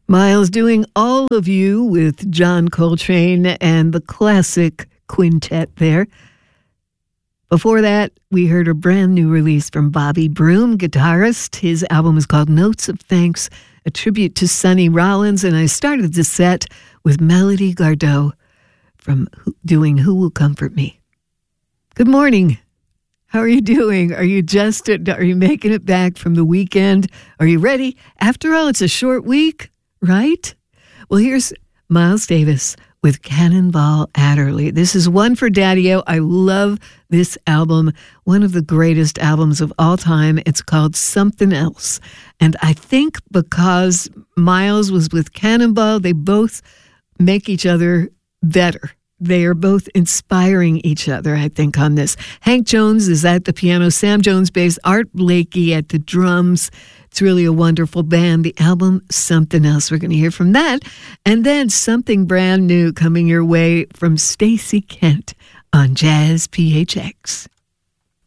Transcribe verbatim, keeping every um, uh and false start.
Miles doing All of You with John Coltrane and the classic quintet there. Before that, we heard a brand new release from Bobby Broom, guitarist. His album is called Notes of Thanks, a tribute to Sonny Rollins. And I started the set with Melody Gardot from doing Who Will Comfort Me. Good morning. How are you doing? Are you just, are you making it back from the weekend? Are you ready? After all, it's a short week, right? Well, here's Miles Davis with Cannonball Adderley. This is one for Daddy-O. I love this album, one of the greatest albums of all time. It's called Something Else. And I think because Miles was with Cannonball, they both make each other better. They are both inspiring each other, I think, on this. Hank Jones is at the piano, Sam Jones bass, Art Blakey at the drums. It's really a wonderful band. The album, Something Else. We're going to hear from that. And then something brand new coming your way from Stacey Kent on Jazz P H X.